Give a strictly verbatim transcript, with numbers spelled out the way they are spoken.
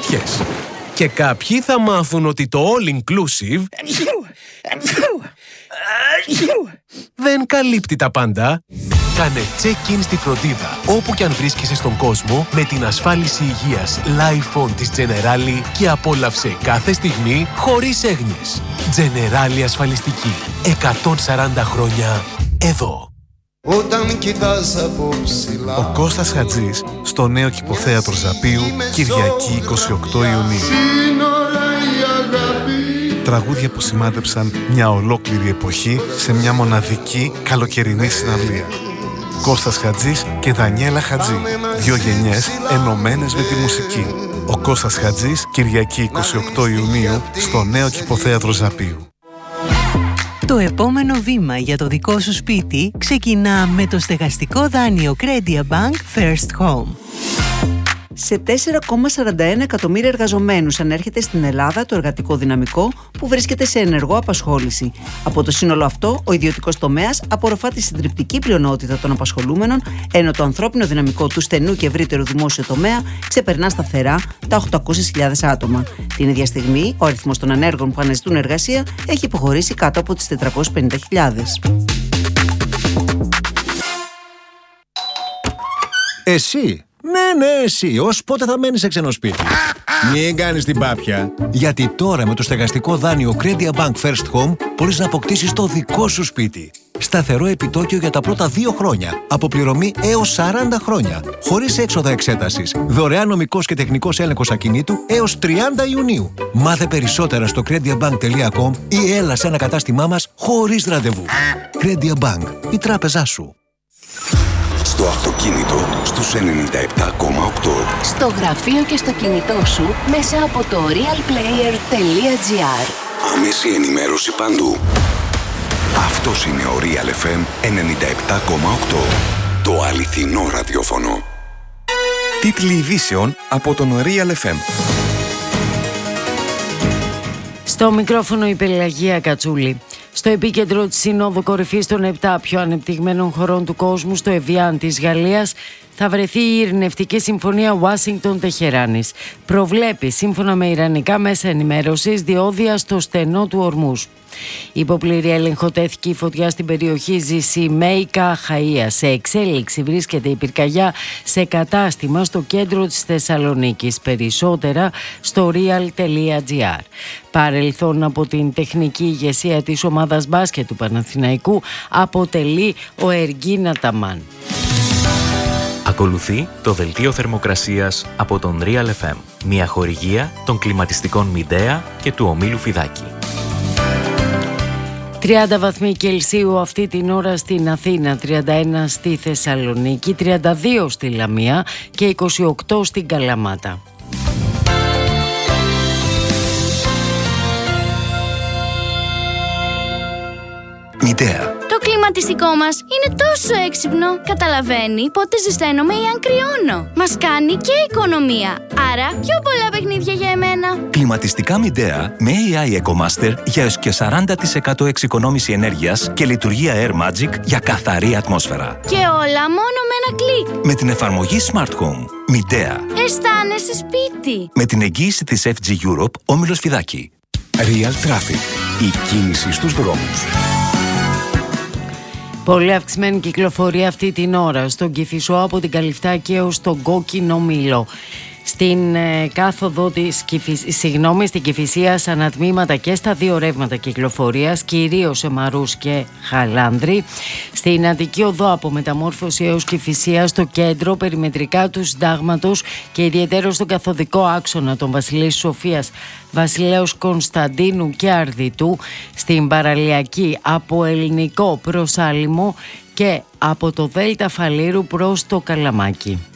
βαθιές. Και κάποιοι θα μάθουν ότι το all inclusive δεν καλύπτει τα πάντα. Κάνε check-in στη φροντίδα όπου και αν βρίσκεσαι στον κόσμο με την ασφάλιση υγείας Lifon της Generali και απόλαυσε κάθε στιγμή χωρίς έγνοιες. Generali ασφαλιστική. εκατόν σαράντα χρόνια εδώ. Όταν κοιτάς από ψηλά. Ο Κώστας Χατζής στο νέο κηποθέατρο Ζαπίου, Κυριακή είκοσι οκτώ Ιουνίου. Τραγούδια που σημάδεψαν μια ολόκληρη εποχή σε μια μοναδική καλοκαιρινή συναυλία. Κώστας Χατζής και Δανιέλα Χατζή. Δυο γενιές ενωμένες με τη μουσική. Ο Κώστας Χατζής, Κυριακή είκοσι οκτώ Ιουνίου, στο νέο κηποθέατρο Ζαπίου. Το επόμενο βήμα για το δικό σου σπίτι ξεκινά με το στεγαστικό δάνειο Credia Bank First Home. Σε τέσσερα κόμμα σαράντα ένα εκατομμύρια εργαζομένους ανέρχεται στην Ελλάδα το εργατικό δυναμικό που βρίσκεται σε ενεργό απασχόληση. Από το σύνολο αυτό, ο ιδιωτικός τομέας απορροφά τη συντριπτική πλειονότητα των απασχολούμενων, ενώ το ανθρώπινο δυναμικό του στενού και ευρύτερου δημόσιου τομέα ξεπερνά σταθερά τα οκτακόσιες χιλιάδες άτομα. Την ίδια στιγμή, ο αριθμός των ανέργων που αναζητούν εργασία έχει υποχωρήσει κάτω από τις τετρακόσιες πενήντα χιλιάδες. Εσύ! Ναι, ναι, εσύ. Ως πότε θα μένεις σε ξένο σπίτι? Μην κάνεις την πάπια. Γιατί τώρα με το στεγαστικό δάνειο Credia Bank First Home μπορείς να αποκτήσεις το δικό σου σπίτι. Σταθερό επιτόκιο για τα πρώτα δύο χρόνια. Αποπληρωμή έως σαράντα χρόνια. Χωρίς έξοδα εξέτασης. Δωρεάν νομικός και τεχνικός έλεγχος ακινήτου έως τριάντα Ιουνίου. Μάθε περισσότερα στο crediabank τελεία com ή έλα σε ένα κατάστημά μας χωρίς ραντεβού. Credia Bank. Η τράπεζά σου. Στο αυτοκίνητο στους ενενήντα επτά κόμμα οκτώ. Στο γραφείο και στο κινητό σου μέσα από το realplayer τελεία gr. Άμεση ενημέρωση παντού. Αυτός είναι ο Real εφ εμ ενενήντα επτά κόμμα οκτώ. Το αληθινό ραδιόφωνο. Τίτλοι ειδήσεων από τον Real εφ εμ. Στο μικρόφωνο η Πελαγία Κατσούλη. Στο επίκεντρο της Συνόδου Κορυφής των επτά πιο ανεπτυγμένων χωρών του κόσμου, στο Εβιάν της Γαλλίας, θα βρεθεί η ειρηνευτική συμφωνία Ουάσιγκτον-Τεχεράνης. Προβλέπει, σύμφωνα με ιρανικά μέσα ενημέρωσης, διόδια στο στενό του Ορμούζ. Υπό πλήρη έλεγχο τέθηκε η φωτιά στην περιοχή Ζησιμέικα Χαΐα. Σε εξέλιξη βρίσκεται η πυρκαγιά σε κατάστημα στο κέντρο της Θεσσαλονίκης. Περισσότερα στο real τελεία gr. Παρελθόν από την τεχνική ηγεσία της ομάδας μπάσκετ του Παναθηναϊκού αποτελεί ο Εργίν Αταμάν. Ακολουθεί το δελτίο θερμοκρασίας από τον Real εφ εμ, μια χορηγία των κλιματιστικών Μιντέα και του ομίλου Φιδάκη. τριάντα βαθμοί Κελσίου αυτή την ώρα στην Αθήνα, τριάντα ένα στη Θεσσαλονίκη, τριάντα δύο στη Λαμία και είκοσι οκτώ στην Καλαμάτα. Μιντέα. Το κλιματιστικό μας είναι τόσο έξυπνο. Καταλαβαίνει πότε ζεσταίνομαι ή αν κρυώνω. Μας κάνει και οικονομία. Άρα πιο πολλά παιχνίδια για εμένα. Κλιματιστικά Μιντέα με έι άι EcoMaster για έως και σαράντα τοις εκατό εξοικονόμηση ενέργειας και λειτουργία Air Magic για καθαρή ατμόσφαιρα. Και όλα μόνο με ένα κλικ. Με την εφαρμογή Smart Home. Μιντέα. Αισθάνεσαι σπίτι. Με την εγγύηση της εφ τζι Europe, όμιλος Φιδάκη. Real Traffic. Η κίνηση στους δρόμους. Πολύ αυξημένη κυκλοφορία αυτή την ώρα στον Κηφισό από την Καλυφτάκη έως τον Κόκκινο Μήλο. Στην ε, κάθοδο της Κηφισ... συγγνώμη, στην Κηφισία σαν ανατμήματα και στα δύο ρεύματα κυκλοφορίας, κυρίως σε Μαρούς και Χαλάνδρη. Στην Αττική Οδό από Μεταμόρφωση έως Κηφισία στο κέντρο, περιμετρικά του Συντάγματος και ιδιαίτερα στον καθοδικό άξονα των Βασιλέης Σοφίας, Βασιλέως Κωνσταντίνου και Αρδιτού. Στην παραλιακή από Ελληνικό προς Άλυμο και από το Δέλτα Φαλήρου προς το Καλαμάκι.